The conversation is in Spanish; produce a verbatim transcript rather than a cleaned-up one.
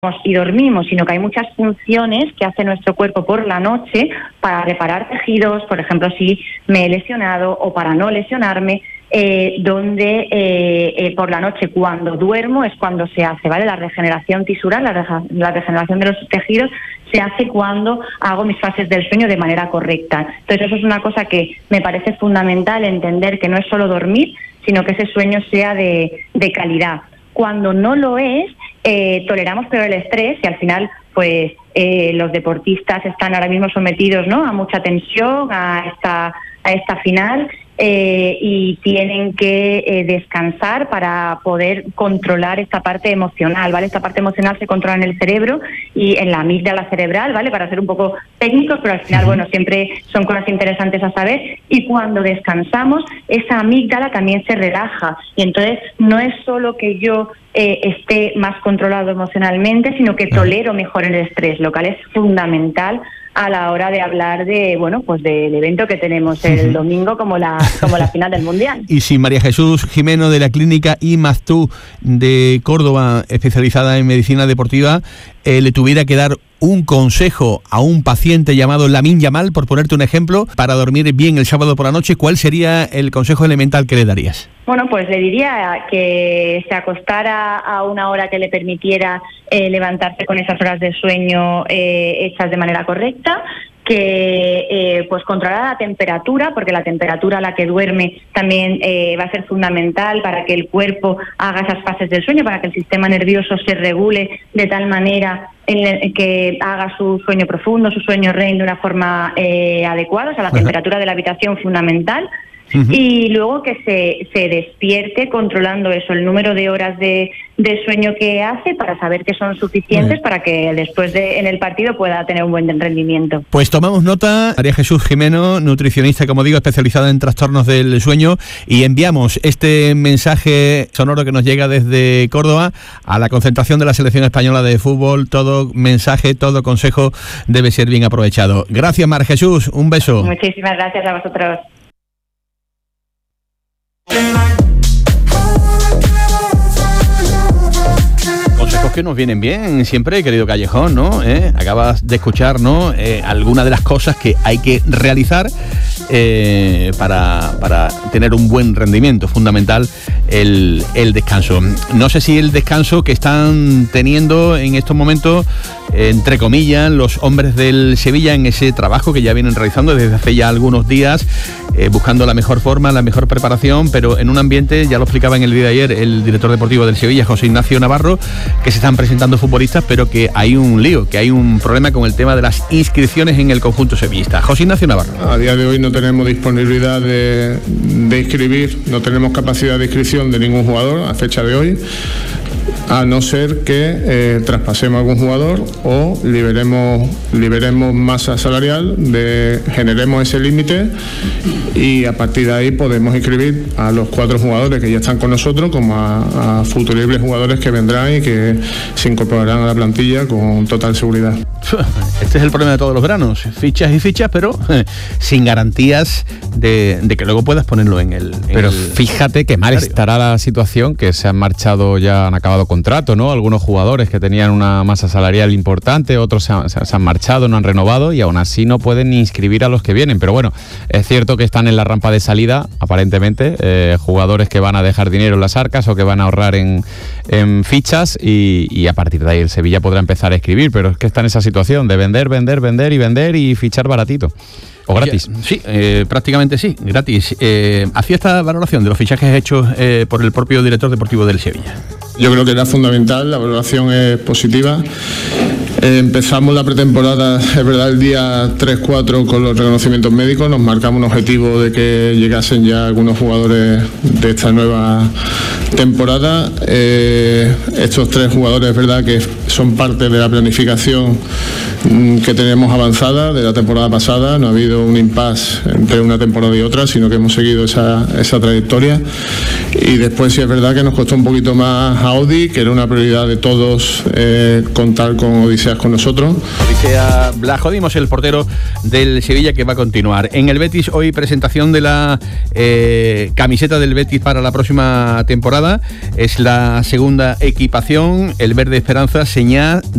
y dormimos, sino que hay muchas funciones que hace nuestro cuerpo por la noche para reparar tejidos, por ejemplo, si me he lesionado o para no lesionarme, eh, donde eh, eh, por la noche cuando duermo es cuando se hace, ¿vale? La regeneración tisular, la, reja, la regeneración de los tejidos se hace cuando hago mis fases del sueño de manera correcta. Entonces eso es una cosa que me parece fundamental, entender que no es solo dormir, sino que ese sueño sea de, de calidad. Cuando no lo es, eh, toleramos peor el estrés y al final pues eh, los deportistas están ahora mismo sometidos, ¿no?, a mucha tensión, a esta, a esta final eh, y tienen que eh, descansar para poder controlar esta parte emocional, ¿vale? Esta parte emocional se controla en el cerebro y en la amígdala cerebral, ¿vale? Para ser un poco técnicos, pero al final, bueno, siempre son cosas interesantes a saber. Y cuando descansamos, esa amígdala también se relaja y entonces no es solo que yo eh, esté más controlado emocionalmente, sino que tolero mejor el estrés, lo cual es fundamental a la hora de hablar de, bueno, pues del evento que tenemos el uh-huh. domingo como la como la final del Mundial. Y si María Jesús Jimeno de la clínica IMAZTU de Córdoba, especializada en medicina deportiva, eh, le tuviera que dar un consejo a un paciente llamado Lamine Yamal, por ponerte un ejemplo, para dormir bien el sábado por la noche, ¿cuál sería el consejo elemental que le darías? Bueno, pues le diría que se acostara a una hora que le permitiera eh, levantarse con esas horas de sueño eh, hechas de manera correcta, que eh, pues controlara la temperatura, porque la temperatura a la que duerme también eh, va a ser fundamental para que el cuerpo haga esas fases del sueño, para que el sistema nervioso se regule de tal manera en el, que haga su sueño profundo, su sueño R E M de una forma eh, adecuada. O sea, la Ajá. temperatura de la habitación fundamental. Uh-huh. Y luego que se, se despierte controlando eso, el número de horas de, de sueño que hace, para saber que son suficientes uh-huh. para que después de en el partido pueda tener un buen rendimiento. Pues tomamos nota. María Jesús Jimeno, nutricionista, como digo, especializada en trastornos del sueño, y enviamos este mensaje sonoro que nos llega desde Córdoba a la concentración de la selección española de fútbol. Todo mensaje, todo consejo debe ser bien aprovechado. Gracias, María Jesús, un beso. Muchísimas gracias a vosotros. Consejos que nos vienen bien siempre, querido Callejón, ¿no? ¿Eh? Acabas de escuchar, ¿no?, eh, algunas de las cosas que hay que realizar eh, para, para tener un buen rendimiento. Fundamental el, el descanso. No sé si el descanso que están teniendo en estos momentos, entre comillas, los hombres del Sevilla en ese trabajo que ya vienen realizando desde hace ya algunos días, eh, buscando la mejor forma, la mejor preparación, pero en un ambiente, ya lo explicaba en el día de ayer el director deportivo del Sevilla, José Ignacio Navarro, que se están presentando futbolistas, pero que hay un lío, que hay un problema con el tema de las inscripciones en el conjunto sevillista. José Ignacio Navarro. A día de hoy no tenemos disponibilidad de, de inscribir, no tenemos capacidad de inscripción de ningún jugador a fecha de hoy, a no ser que eh, traspasemos a algún jugador o liberemos liberemos masa salarial, de, generemos ese límite y a partir de ahí podemos inscribir a los cuatro jugadores que ya están con nosotros, como a, a futuribles jugadores que vendrán y que se incorporarán a la plantilla con total seguridad. Este es el problema de todos los veranos, fichas y fichas, pero eh, sin garantías de, de que luego puedas ponerlo en el... En pero el fíjate que mal estará la situación, que se han marchado, ya han acabado contrato, ¿no? Algunos jugadores que tenían una masa salarial importante, otros se han, se han marchado, no han renovado y aún así no pueden ni inscribir a los que vienen. Pero bueno, es cierto que están en la rampa de salida, aparentemente, eh, jugadores que van a dejar dinero en las arcas o que van a ahorrar en, en fichas y, y a partir de ahí el Sevilla podrá empezar a escribir, pero es que está en esa situación de vender, vender, vender y vender y fichar baratito. ¿O gratis? Sí, eh, prácticamente sí, gratis. Eh, ¿Hacía esta valoración de los fichajes hechos eh, por el propio director deportivo del Sevilla? Yo creo que era fundamental, la valoración es positiva. Eh, empezamos la pretemporada, es verdad, el día tres cuatro con los reconocimientos médicos. Nos marcamos un objetivo de que llegasen ya algunos jugadores de esta nueva temporada. Eh, estos tres jugadores, es verdad, que son parte de la planificación mmm, que tenemos avanzada de la temporada pasada. No ha habido un impasse entre una temporada y otra, sino que hemos seguido esa, esa trayectoria. Y después sí es verdad que nos costó un poquito más a Audi, que era una prioridad de todos, eh, contar con Odisea seas con nosotros. Odisea Blajodimos, el portero del Sevilla, que va a continuar. En el Betis hoy presentación de la eh, camiseta del Betis para la próxima temporada. Es la segunda equipación, el verde esperanza, señal